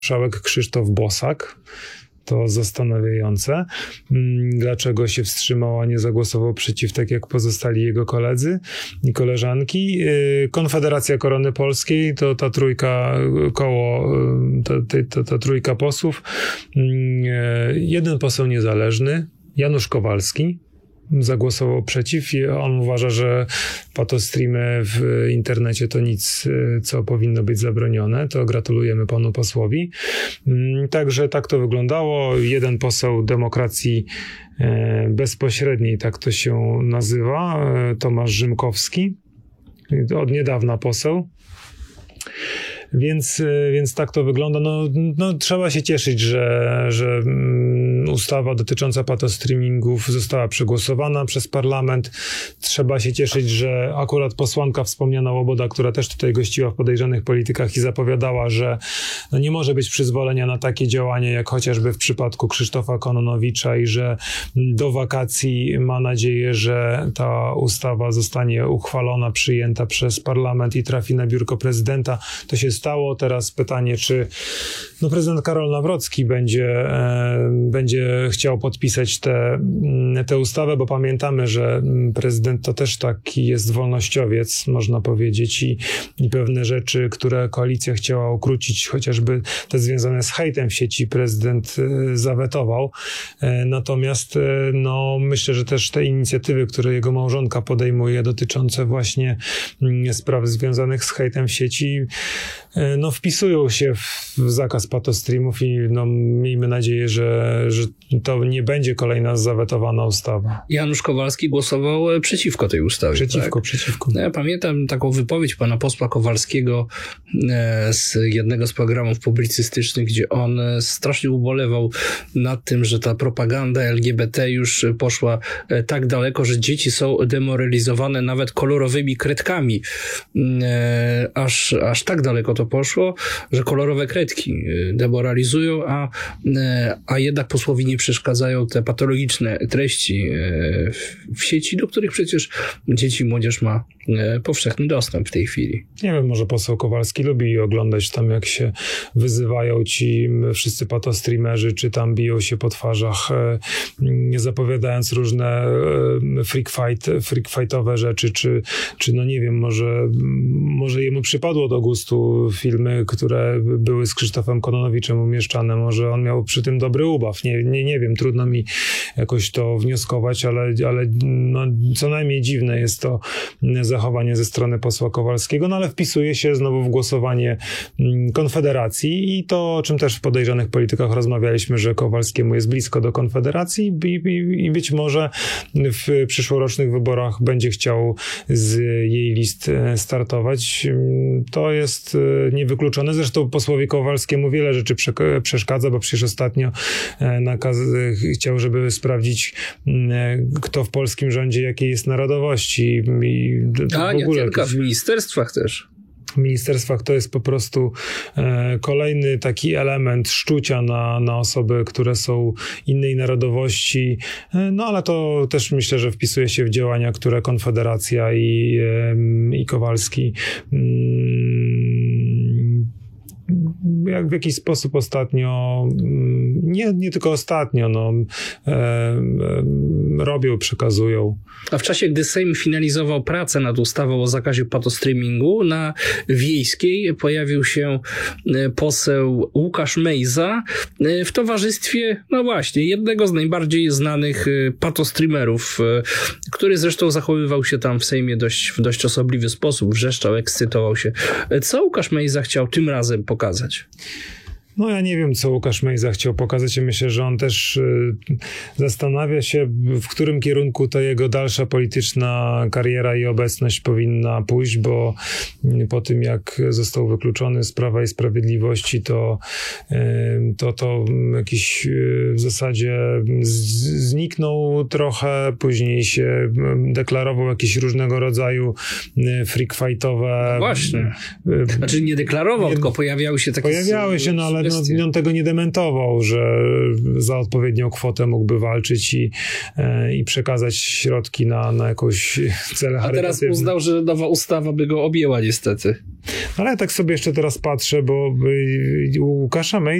marszałek Krzysztof Bosak. To zastanawiające. Dlaczego się wstrzymał, a nie zagłosował przeciw, tak jak pozostali jego koledzy i koleżanki. Konfederacja Korony Polskiej to ta trójka ta trójka posłów. Jeden poseł niezależny, Janusz Kowalski, zagłosował przeciw i on uważa, że patostreamy w internecie to nic, co powinno być zabronione. To gratulujemy panu posłowi. Także tak to wyglądało. Jeden poseł Demokracji Bezpośredniej, tak to się nazywa, Tomasz Rzymkowski, od niedawna poseł. Więc tak to wygląda. No, trzeba się cieszyć, że ustawa dotycząca patostreamingów została przegłosowana przez parlament. Trzeba się cieszyć, że akurat posłanka wspomniana Łoboda, która też tutaj gościła w Podejrzanych Politykach i zapowiadała, że no nie może być przyzwolenia na takie działanie, jak chociażby w przypadku Krzysztofa Kononowicza i że do wakacji ma nadzieję, że ta ustawa zostanie uchwalona, przyjęta przez parlament i trafi na biurko prezydenta. To się stało. Teraz pytanie, czy prezydent Karol Nawrocki będzie chciał podpisać tę ustawę, bo pamiętamy, że prezydent to też taki jest wolnościowiec, można powiedzieć, i pewne rzeczy, które koalicja chciała ukrócić, chociażby te związane z hejtem w sieci, prezydent zawetował. Natomiast myślę, że też te inicjatywy, które jego małżonka podejmuje, dotyczące właśnie spraw związanych z hejtem w sieci, wpisują się w zakaz patostreamów i miejmy nadzieję, że to nie będzie kolejna zawetowana ustawa. Janusz Kowalski głosował przeciwko tej ustawie. Przeciwko. Ja pamiętam taką wypowiedź pana posła Kowalskiego z jednego z programów publicystycznych, gdzie on strasznie ubolewał nad tym, że ta propaganda LGBT już poszła tak daleko, że dzieci są demoralizowane nawet kolorowymi kredkami. Aż tak daleko to poszło, że kolorowe kredki demoralizują, a jednak posłowi nie przeszkadzają te patologiczne treści w sieci, do których przecież dzieci i młodzież ma powszechny dostęp w tej chwili. Nie wiem, może poseł Kowalski lubi oglądać tam, jak się wyzywają ci wszyscy patostreamerzy, czy tam biją się po twarzach, zapowiadając różne freakfightowe rzeczy, czy nie wiem, może jemu przypadło do gustu filmy, które były z Krzysztofem Kononowiczem umieszczane. Może on miał przy tym dobry ubaw. Nie wiem, trudno mi jakoś to wnioskować, ale co najmniej dziwne jest to zachowanie ze strony posła Kowalskiego, ale wpisuje się znowu w głosowanie Konfederacji i to, o czym też w Podejrzanych Politykach rozmawialiśmy, że Kowalskiemu jest blisko do Konfederacji i być może w przyszłorocznych wyborach będzie chciał z jej list startować. To jest niewykluczone. Zresztą posłowi Kowalskiemu wiele rzeczy przeszkadza, bo przecież ostatnio chciał, żeby sprawdzić, kto w polskim rządzie jakiej jest narodowości. Nie tylko, w ministerstwach też. W ministerstwach to jest po prostu kolejny taki element szczucia na osoby, które są innej narodowości. Ale to też myślę, że wpisuje się w działania, które Konfederacja i Kowalski jak w jakiś sposób ostatnio, nie tylko ostatnio, robią, przekazują. A w czasie, gdy Sejm finalizował pracę nad ustawą o zakazie patostreamingu, na Wiejskiej pojawił się poseł Łukasz Mejza w towarzystwie, jednego z najbardziej znanych patostreamerów, który zresztą zachowywał się tam w Sejmie w dość osobliwy sposób, wrzeszczał, ekscytował się. Co Łukasz Mejza chciał tym razem pokazać? Ja nie wiem, co Łukasz Mejza chciał pokazać. Ja myślę, że on też zastanawia się, w którym kierunku ta jego dalsza polityczna kariera i obecność powinna pójść, bo po tym, jak został wykluczony z Prawa i Sprawiedliwości, to jakiś w zasadzie zniknął trochę, później się deklarował jakieś różnego rodzaju freakfightowe. Właśnie. Znaczy nie deklarował, tylko pojawiały się takie ale kwestię. on tego nie dementował, że za odpowiednią kwotę mógłby walczyć i przekazać środki na jakąś cele charytatywne. A teraz uznał, że nowa ustawa by go objęła niestety. Ale ja tak sobie jeszcze teraz patrzę, bo u Łukasza